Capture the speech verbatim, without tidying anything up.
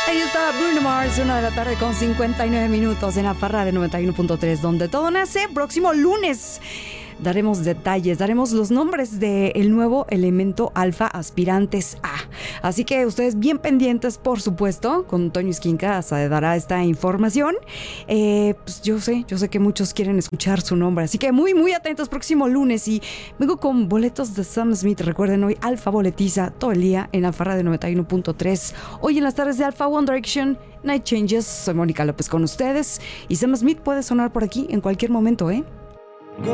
Ahí está Bruno Mars, una de la tarde con cincuenta y nueve minutos en la Farra de noventa y uno punto tres, donde todo nace. Próximo lunes daremos detalles, daremos los nombres del nuevo elemento alfa aspirantes A. Así que ustedes bien pendientes, por supuesto, con Toño Esquinca se dará esta información. Eh, pues yo sé, yo sé que muchos quieren escuchar su nombre, así que muy, muy atentos próximo lunes. Y vengo con boletos de Sam Smith. Recuerden, hoy Alfa boletiza todo el día en la Farra de noventa y uno punto tres. Hoy en las tardes de Alfa One Direction, Night Changes. Soy Mónica López con ustedes. Y Sam Smith puede sonar por aquí en cualquier momento, ¿eh?